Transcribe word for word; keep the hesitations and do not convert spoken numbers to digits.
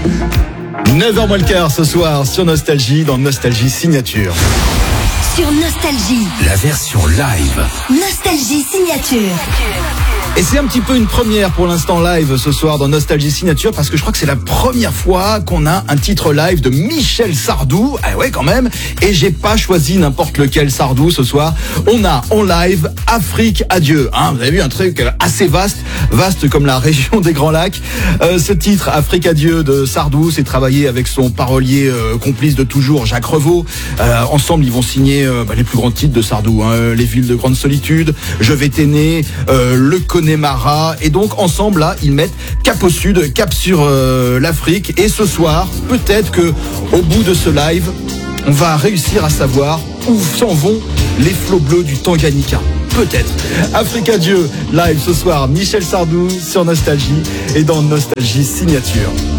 neuf heures moins le quart ce soir sur Nostalgie, dans Nostalgie Signature. Sur Nostalgie, la version live. Nostalgie Signature. Et c'est un petit peu une première pour l'instant live ce soir dans Nostalgie Signature, parce que je crois que c'est la première fois qu'on a un titre live de Michel Sardou. Ah ouais, quand même. Et j'ai pas choisi n'importe lequel Sardou ce soir. On a en live Afrique Adieu. Hein, vous avez vu un truc assez vaste, vaste comme la région des Grands Lacs. Euh, ce titre Afrique Adieu de Sardou, c'est travaillé avec son parolier euh, complice de toujours, Jacques Revaux. Euh, ensemble, ils vont signer euh, bah, les plus grands titres de Sardou. Hein, Les villes de grande solitude, Je vais t'aimer, euh, Le Connemara, et donc ensemble là ils mettent cap au sud, cap sur euh, l'Afrique. Et ce soir, peut-être que au bout de ce live, on va réussir à savoir où s'en vont les flots bleus du Tanganyika. Peut-être. Afrique Adieu live ce soir, Michel Sardou sur Nostalgie et dans Nostalgie Signature.